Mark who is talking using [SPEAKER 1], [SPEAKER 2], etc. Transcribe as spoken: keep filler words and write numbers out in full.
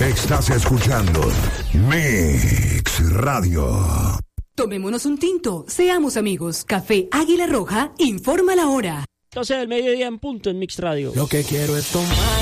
[SPEAKER 1] Estás escuchando Mix Radio.
[SPEAKER 2] Tomémonos un tinto, seamos amigos. Café Águila Roja informa la hora.
[SPEAKER 3] doce del mediodía en punto en Mix Radio.
[SPEAKER 4] Lo que quiero es tomar